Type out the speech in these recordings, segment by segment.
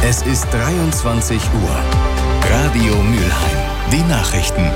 Es ist 23 Uhr. Radio Mülheim. Die Nachrichten.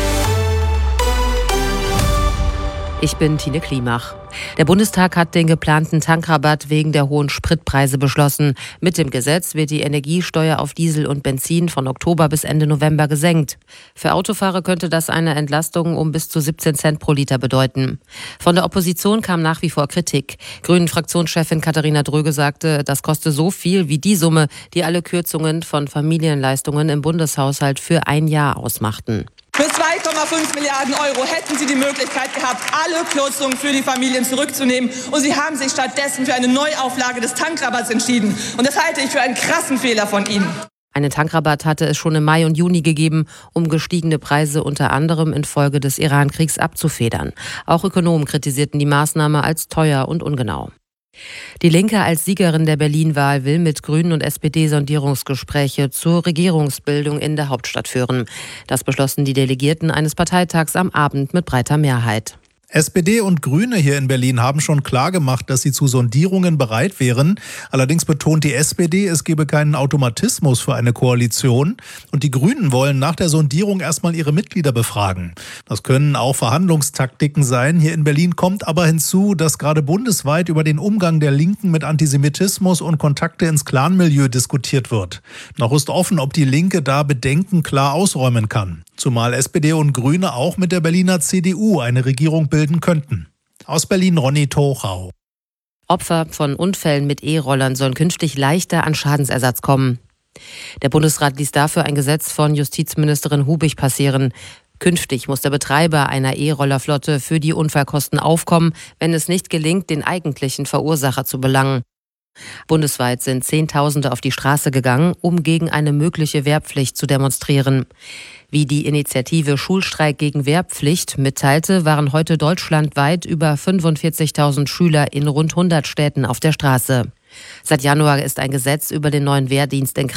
Ich bin Tine Klimach. Der Bundestag hat den geplanten Tankrabatt wegen der hohen Spritpreise beschlossen. Mit dem Gesetz wird die Energiesteuer auf Diesel und Benzin von Oktober bis Ende November gesenkt. Für Autofahrer könnte das eine Entlastung um bis zu 17 Cent pro Liter bedeuten. Von der Opposition kam nach wie vor Kritik. Grünen-Fraktionschefin Katharina Dröge sagte, das koste so viel wie die Summe, die alle Kürzungen von Familienleistungen im Bundeshaushalt für ein Jahr ausmachten. Für 2,5 Milliarden Euro hätten Sie die Möglichkeit gehabt, alle Kürzungen für die Familien zurückzunehmen. Und Sie haben sich stattdessen für eine Neuauflage des Tankrabatts entschieden. Und das halte ich für einen krassen Fehler von Ihnen. Einen Tankrabatt hatte es schon im Mai und Juni gegeben, um gestiegene Preise unter anderem infolge des Iran-Kriegs abzufedern. Auch Ökonomen kritisierten die Maßnahme als teuer und ungenau. Die Linke als Siegerin der Berlin-Wahl will mit Grünen und SPD Sondierungsgespräche zur Regierungsbildung in der Hauptstadt führen. Das beschlossen die Delegierten eines Parteitags am Abend mit breiter Mehrheit. SPD und Grüne hier in Berlin haben schon klargemacht, dass sie zu Sondierungen bereit wären. Allerdings betont die SPD, es gebe keinen Automatismus für eine Koalition. Und die Grünen wollen nach der Sondierung erstmal ihre Mitglieder befragen. Das können auch Verhandlungstaktiken sein. Hier in Berlin kommt aber hinzu, dass gerade bundesweit über den Umgang der Linken mit Antisemitismus und Kontakte ins Clanmilieu diskutiert wird. Noch ist offen, ob die Linke da Bedenken klar ausräumen kann. Zumal SPD und Grüne auch mit der Berliner CDU eine Regierung bilden könnten. Aus Berlin Ronny Tochau. Opfer von Unfällen mit E-Rollern sollen künftig leichter an Schadensersatz kommen. Der Bundesrat ließ dafür ein Gesetz von Justizministerin Hubig passieren. Künftig muss der Betreiber einer E-Rollerflotte für die Unfallkosten aufkommen, wenn es nicht gelingt, den eigentlichen Verursacher zu belangen. Bundesweit sind Zehntausende auf die Straße gegangen, um gegen eine mögliche Wehrpflicht zu demonstrieren. Wie die Initiative Schulstreik gegen Wehrpflicht mitteilte, waren heute deutschlandweit über 45.000 Schüler in rund 100 Städten auf der Straße. Seit Januar ist ein Gesetz über den neuen Wehrdienst in